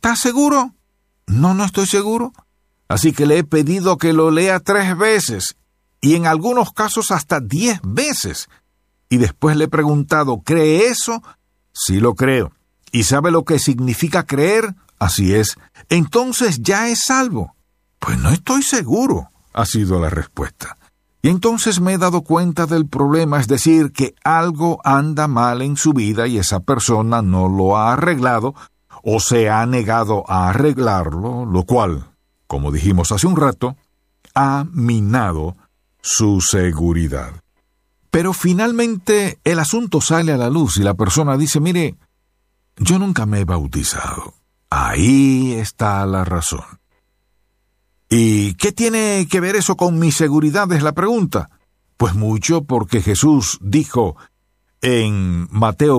¿Estás seguro? No, no estoy seguro. Así que le he pedido que lo lea 3 veces, y en algunos casos hasta 10 veces. Y después le he preguntado, ¿cree eso? Sí lo creo. ¿Y sabe lo que significa creer? Así es. Entonces ya es salvo. Pues no estoy seguro, ha sido la respuesta. Y entonces me he dado cuenta del problema, es decir, que algo anda mal en su vida y esa persona no lo ha arreglado o se ha negado a arreglarlo, lo cual, como dijimos hace un rato, ha minado su seguridad. Pero finalmente el asunto sale a la luz y la persona dice, mire, yo nunca me he bautizado. Ahí está la razón. ¿Y qué tiene que ver eso con mi seguridad? Es la pregunta. Pues mucho, porque Jesús dijo en Mateo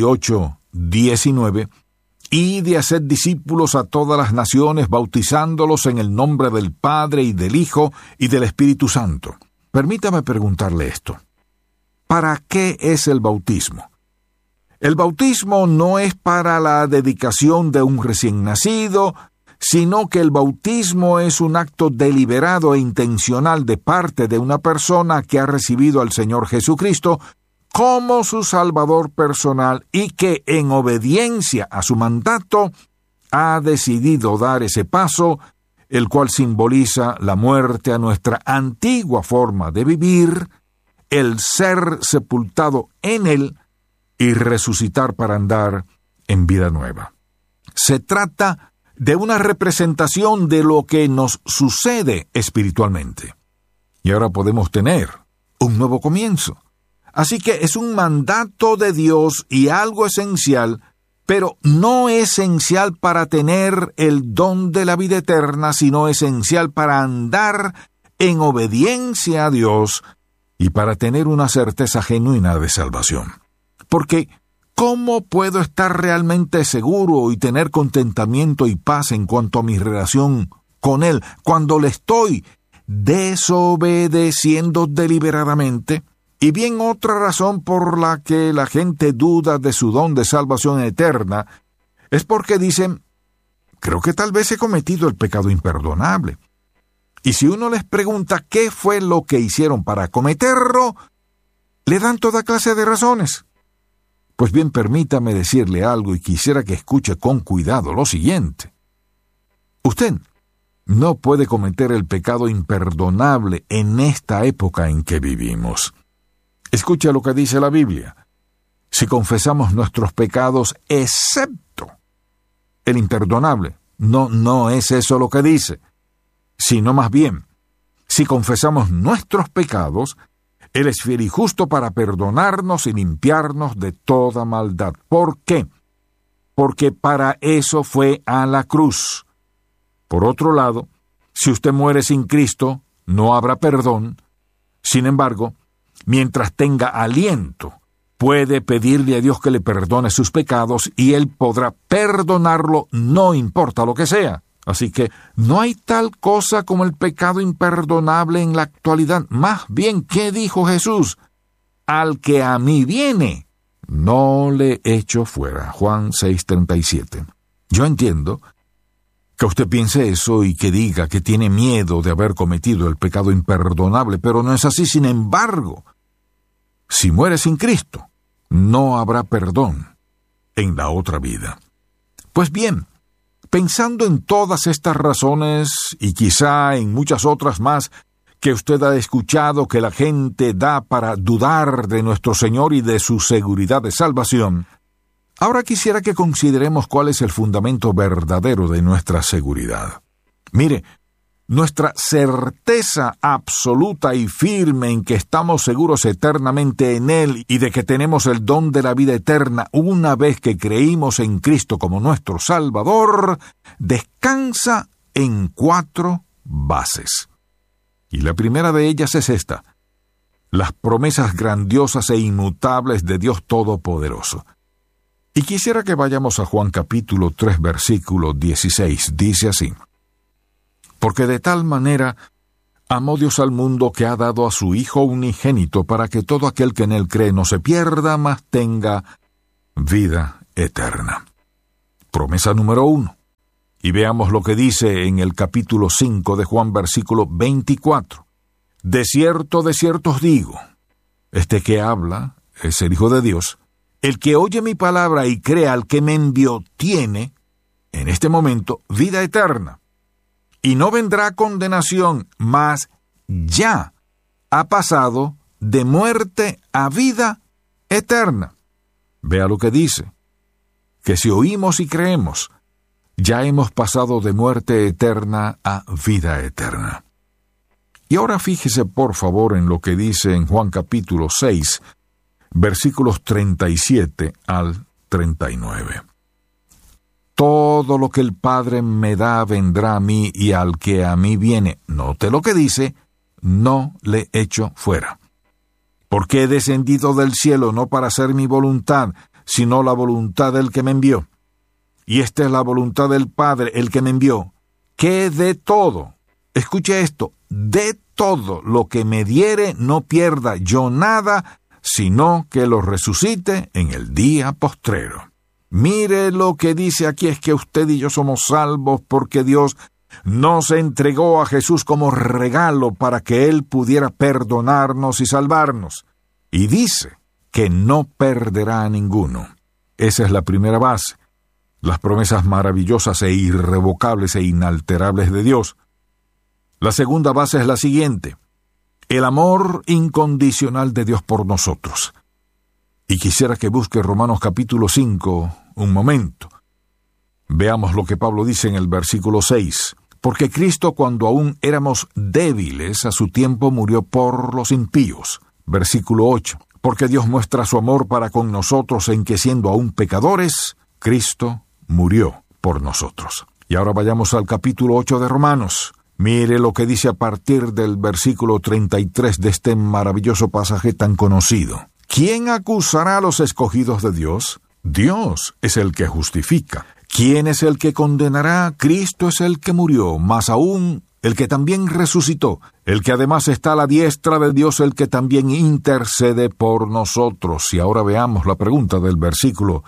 28:19, «Id y haced discípulos a todas las naciones, bautizándolos en el nombre del Padre y del Hijo y del Espíritu Santo». Permítame preguntarle esto. ¿Para qué es el bautismo? El bautismo no es para la dedicación de un recién nacido, sino que el bautismo es un acto deliberado e intencional de parte de una persona que ha recibido al Señor Jesucristo como su Salvador personal y que, en obediencia a su mandato, ha decidido dar ese paso, el cual simboliza la muerte a nuestra antigua forma de vivir, el ser sepultado en él y resucitar para andar en vida nueva. Se trata de una representación de lo que nos sucede espiritualmente. Y ahora podemos tener un nuevo comienzo. Así que es un mandato de Dios y algo esencial, pero no esencial para tener el don de la vida eterna, sino esencial para andar en obediencia a Dios y para tener una certeza genuina de salvación. Porque ¿cómo puedo estar realmente seguro y tener contentamiento y paz en cuanto a mi relación con Él cuando le estoy desobedeciendo deliberadamente? Y bien, otra razón por la que la gente duda de su don de salvación eterna es porque dicen, creo que tal vez he cometido el pecado imperdonable. Y si uno les pregunta qué fue lo que hicieron para cometerlo, le dan toda clase de razones. Pues bien, permítame decirle algo y quisiera que escuche con cuidado lo siguiente. Usted no puede cometer el pecado imperdonable en esta época en que vivimos. Escucha lo que dice la Biblia. Si confesamos nuestros pecados, excepto el imperdonable, no es eso lo que dice, sino más bien, si confesamos nuestros pecados, Él es fiel y justo para perdonarnos y limpiarnos de toda maldad. ¿Por qué? Porque para eso fue a la cruz. Por otro lado, si usted muere sin Cristo, no habrá perdón. Sin embargo, mientras tenga aliento, puede pedirle a Dios que le perdone sus pecados y Él podrá perdonarlo, no importa lo que sea. Así que no hay tal cosa como el pecado imperdonable en la actualidad. Más bien, ¿qué dijo Jesús? Al que a mí viene, no le echo fuera. Juan 6:37. Yo entiendo que usted piense eso y que diga que tiene miedo de haber cometido el pecado imperdonable, pero no es así. Sin embargo, si muere sin Cristo, no habrá perdón en la otra vida. Pues bien, pensando en todas estas razones y quizá en muchas otras más que usted ha escuchado que la gente da para dudar de nuestro Señor y de su seguridad de salvación, ahora quisiera que consideremos cuál es el fundamento verdadero de nuestra seguridad. Mire, nuestra certeza absoluta y firme en que estamos seguros eternamente en Él y de que tenemos el don de la vida eterna una vez que creímos en Cristo como nuestro Salvador, descansa en 4 bases. Y la primera de ellas es esta: las promesas grandiosas e inmutables de Dios Todopoderoso. Y quisiera que vayamos a Juan capítulo 3, versículo 16. Dice así: porque de tal manera amó Dios al mundo que ha dado a su Hijo unigénito para que todo aquel que en Él cree no se pierda, mas tenga vida eterna. Promesa número 1. Y veamos lo que dice en el capítulo 5 de Juan, versículo 24. De cierto os digo, este que habla es el Hijo de Dios, el que oye mi palabra y crea al que me envió tiene, en este momento, vida eterna. Y no vendrá condenación, mas ya ha pasado de muerte a vida eterna. Vea lo que dice, que si oímos y creemos, ya hemos pasado de muerte eterna a vida eterna. Y ahora fíjese por favor en lo que dice en Juan capítulo 6, versículos 37 al 39. Todo lo que el Padre me da vendrá a mí, y al que a mí viene, note lo que dice, no le echo fuera. Porque he descendido del cielo no para hacer mi voluntad, sino la voluntad del que me envió. Y esta es la voluntad del Padre, el que me envió, que de todo, escuche esto, de todo lo que me diere no pierda yo nada, sino que lo resucite en el día postrero. Mire lo que dice aquí, es que usted y yo somos salvos porque Dios nos entregó a Jesús como regalo para que Él pudiera perdonarnos y salvarnos. Y dice que no perderá a ninguno. Esa es la primera base. Las promesas maravillosas e irrevocables e inalterables de Dios. La segunda base es la siguiente: el amor incondicional de Dios por nosotros. Y quisiera que busque Romanos capítulo 5 un momento. Veamos lo que Pablo dice en el versículo 6. Porque Cristo, cuando aún éramos débiles, a su tiempo murió por los impíos. Versículo 8. Porque Dios muestra su amor para con nosotros en que, siendo aún pecadores, Cristo murió por nosotros. Y ahora vayamos al capítulo 8 de Romanos. Mire lo que dice a partir del versículo 33 de este maravilloso pasaje tan conocido. ¿Quién acusará a los escogidos de Dios? Dios es el que justifica. ¿Quién es el que condenará? Cristo es el que murió, más aún el que también resucitó, el que además está a la diestra de Dios, el que también intercede por nosotros. Y ahora veamos la pregunta del versículo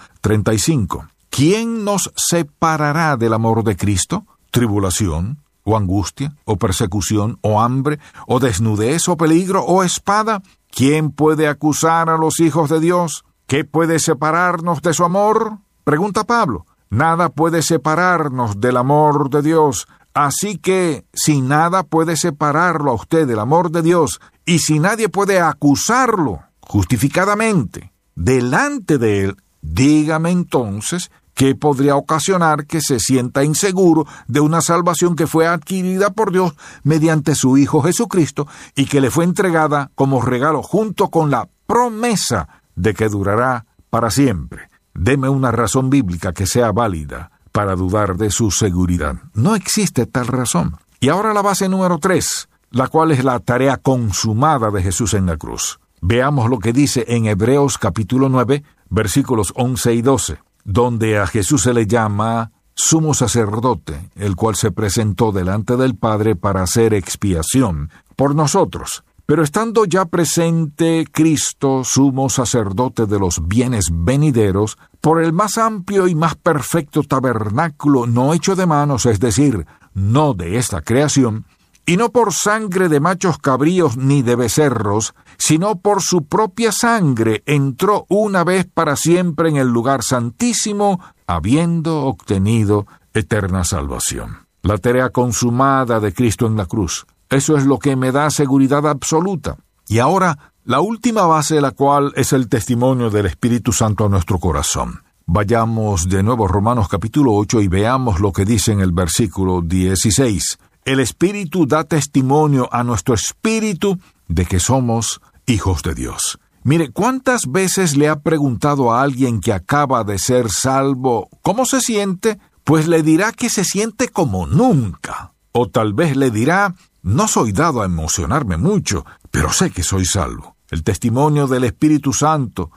35. ¿Quién nos separará del amor de Cristo? ¿Tribulación, o angustia, o persecución, o hambre, o desnudez, o peligro, o espada? ¿Quién puede acusar a los hijos de Dios? ¿Qué puede separarnos de su amor? Pregunta Pablo. Nada puede separarnos del amor de Dios. Así que, si nada puede separarlo a usted del amor de Dios, y si nadie puede acusarlo justificadamente delante de Él, dígame entonces, ¿qué podría ocasionar que se sienta inseguro de una salvación que fue adquirida por Dios mediante su Hijo Jesucristo y que le fue entregada como regalo junto con la promesa de que durará para siempre? Deme una razón bíblica que sea válida para dudar de su seguridad. No existe tal razón. Y ahora la base número 3, la cual es la tarea consumada de Jesús en la cruz. Veamos lo que dice en Hebreos capítulo 9, versículos 11 y 12, donde a Jesús se le llama sumo sacerdote, el cual se presentó delante del Padre para hacer expiación por nosotros. Pero estando ya presente Cristo, sumo sacerdote de los bienes venideros, por el más amplio y más perfecto tabernáculo no hecho de manos, es decir, no de esta creación, y no por sangre de machos cabríos ni de becerros, sino por su propia sangre, entró una vez para siempre en el lugar santísimo, habiendo obtenido eterna salvación. La tarea consumada de Cristo en la cruz. Eso es lo que me da seguridad absoluta. Y ahora, la última base, la cual es el testimonio del Espíritu Santo a nuestro corazón. Vayamos de nuevo a Romanos capítulo 8 y veamos lo que dice en el versículo 16. El Espíritu da testimonio a nuestro espíritu de que somos hijos de Dios. Mire, ¿cuántas veces le ha preguntado a alguien que acaba de ser salvo cómo se siente? Pues le dirá que se siente como nunca. O tal vez le dirá: no soy dado a emocionarme mucho, pero sé que soy salvo. El testimonio del Espíritu Santo.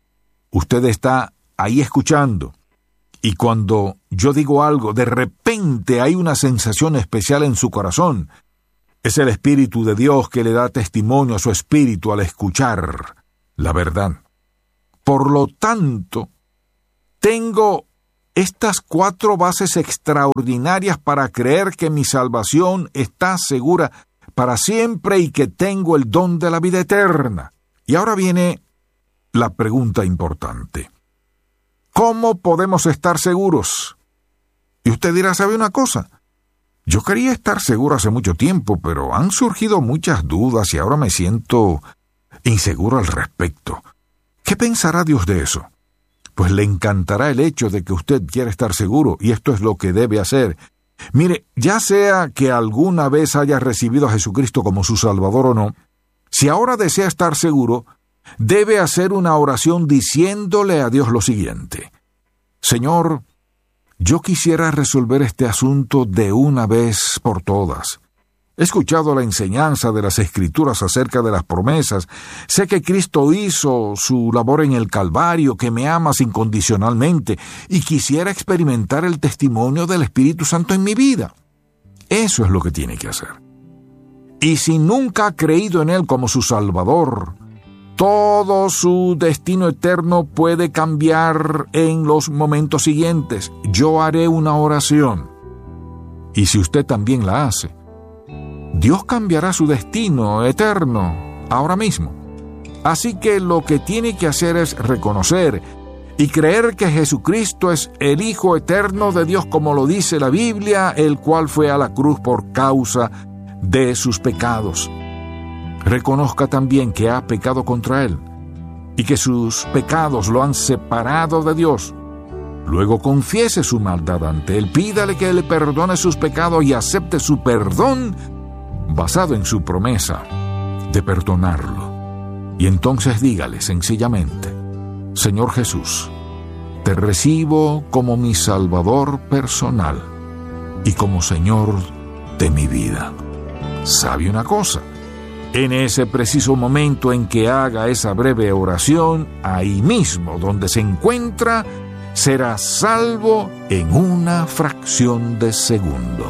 Usted está ahí escuchando. Y cuando yo digo algo, de repente hay una sensación especial en su corazón. Es el Espíritu de Dios que le da testimonio a su espíritu al escuchar la verdad. Por lo tanto, tengo estas 4 bases extraordinarias para creer que mi salvación está segura para siempre y que tengo el don de la vida eterna. Y ahora viene la pregunta importante. ¿Cómo podemos estar seguros? Y usted dirá, ¿sabe una cosa? Yo quería estar seguro hace mucho tiempo, pero han surgido muchas dudas y ahora me siento inseguro al respecto. ¿Qué pensará Dios de eso? Pues le encantará el hecho de que usted quiera estar seguro, y esto es lo que debe hacer. Mire, ya sea que alguna vez haya recibido a Jesucristo como su Salvador o no, si ahora desea estar seguro, debe hacer una oración diciéndole a Dios lo siguiente: Señor, yo quisiera resolver este asunto de una vez por todas. He escuchado la enseñanza de las Escrituras acerca de las promesas. Sé que Cristo hizo su labor en el Calvario, que me amas incondicionalmente, y quisiera experimentar el testimonio del Espíritu Santo en mi vida. Eso es lo que tiene que hacer. Y si nunca ha creído en Él como su Salvador, todo su destino eterno puede cambiar en los momentos siguientes. Yo haré una oración. Y si usted también la hace, Dios cambiará su destino eterno ahora mismo. Así que lo que tiene que hacer es reconocer y creer que Jesucristo es el Hijo eterno de Dios, como lo dice la Biblia, el cual fue a la cruz por causa de sus pecados. Reconozca también que ha pecado contra Él y que sus pecados lo han separado de Dios. Luego confiese su maldad ante Él, pídale que le perdone sus pecados y acepte su perdón basado en su promesa de perdonarlo. Y entonces dígale sencillamente: Señor Jesús, te recibo como mi Salvador personal y como Señor de mi vida. ¿Sabe una cosa? En ese preciso momento en que haga esa breve oración, ahí mismo donde se encuentra, será salvo en una fracción de segundo.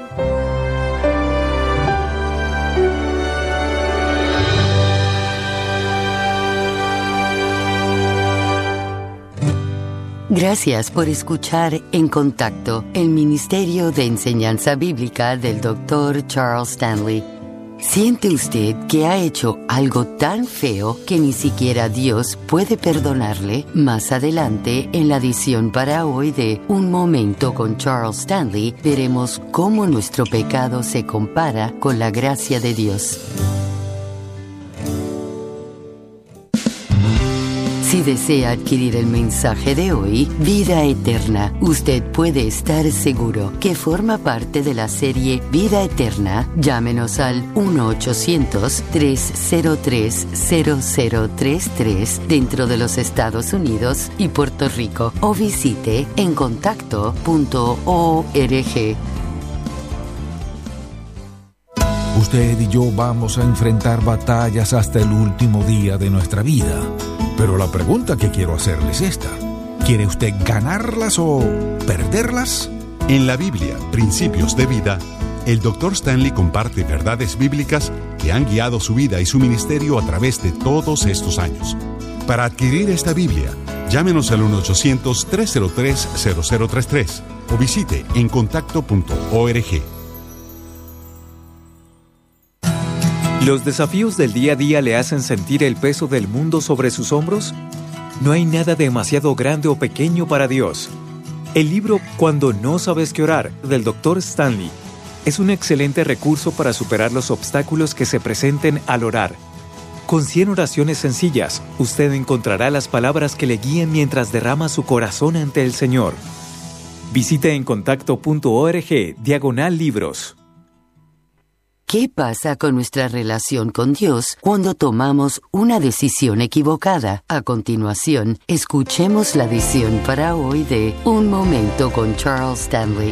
Gracias por escuchar En Contacto, el Ministerio de Enseñanza Bíblica del Dr. Charles Stanley. ¿Siente usted que ha hecho algo tan feo que ni siquiera Dios puede perdonarle? Más adelante, en la edición para hoy de Un Momento con Charles Stanley, veremos cómo nuestro pecado se compara con la gracia de Dios. Si desea adquirir el mensaje de hoy, Vida Eterna, usted puede estar seguro que forma parte de la serie Vida Eterna. Llámenos al 1-800-303-0033 dentro de los Estados Unidos y Puerto Rico, o visite encontacto.org. Usted y yo vamos a enfrentar batallas hasta el último día de nuestra vida. Pero la pregunta que quiero hacerle es esta: ¿quiere usted ganarlas o perderlas? En la Biblia, Principios de Vida, el Dr. Stanley comparte verdades bíblicas que han guiado su vida y su ministerio a través de todos estos años. Para adquirir esta Biblia, llámenos al 1-800-303-0033 o visite encontacto.org. ¿Los desafíos del día a día le hacen sentir el peso del mundo sobre sus hombros? No hay nada demasiado grande o pequeño para Dios. El libro Cuando no sabes qué orar, del Dr. Stanley, es un excelente recurso para superar los obstáculos que se presenten al orar. Con 100 oraciones sencillas, usted encontrará las palabras que le guíen mientras derrama su corazón ante el Señor. Visite encontacto.org/libros. ¿Qué pasa con nuestra relación con Dios cuando tomamos una decisión equivocada? A continuación, escuchemos la edición para hoy de Un Momento con Charles Stanley.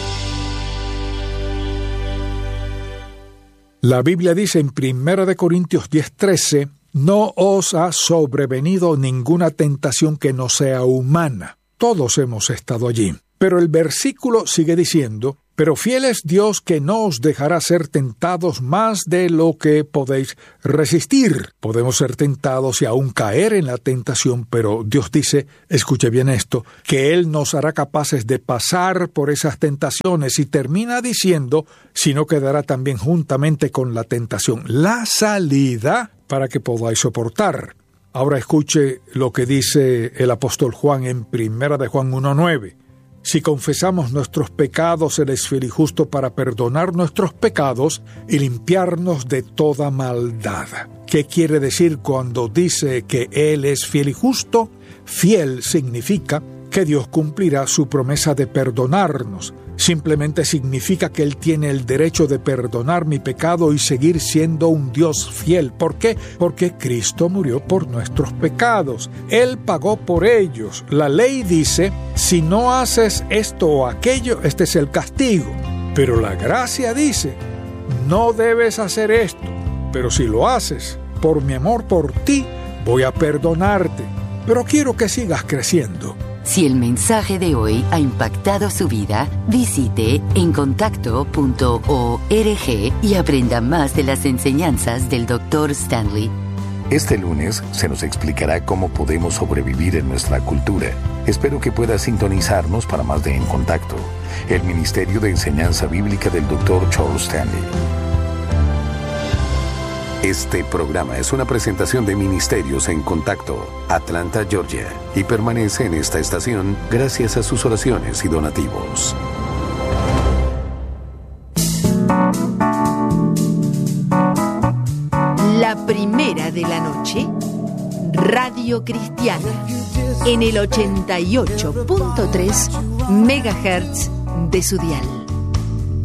La Biblia dice en 1 Corintios 10:13, no os ha sobrevenido ninguna tentación que no sea humana. Todos hemos estado allí. Pero el versículo sigue diciendo, Pero fiel es Dios que no os dejará ser tentados más de lo que podéis resistir. Podemos ser tentados y aún caer en la tentación, pero Dios dice, escuche bien esto, que Él nos hará capaces de pasar por esas tentaciones, y termina diciendo, si no quedará también juntamente con la tentación la salida para que podáis soportar. Ahora escuche lo que dice el apóstol Juan en 1 de Juan 1:9. Si confesamos nuestros pecados, Él es fiel y justo para perdonar nuestros pecados y limpiarnos de toda maldad. ¿Qué quiere decir cuando dice que Él es fiel y justo? Fiel significa que Dios cumplirá su promesa de perdonarnos. Simplemente significa que Él tiene el derecho de perdonar mi pecado y seguir siendo un Dios fiel. ¿Por qué? Porque Cristo murió por nuestros pecados. Él pagó por ellos. La ley dice, si no haces esto o aquello, este es el castigo. Pero la gracia dice, no debes hacer esto. Pero si lo haces, por mi amor por ti, voy a perdonarte. Pero quiero que sigas creciendo. Si el mensaje de hoy ha impactado su vida, visite encontacto.org y aprenda más de las enseñanzas del Dr. Stanley. Este lunes se nos explicará cómo podemos sobrevivir en nuestra cultura. Espero que pueda sintonizarnos para más de En Contacto, el Ministerio de Enseñanza Bíblica del Dr. Charles Stanley. Este programa es una presentación de Ministerios en Contacto, Atlanta, Georgia, y permanece en esta estación gracias a sus oraciones y donativos. La primera de la noche, Radio Cristiana, en el 88.3 MHz de su dial.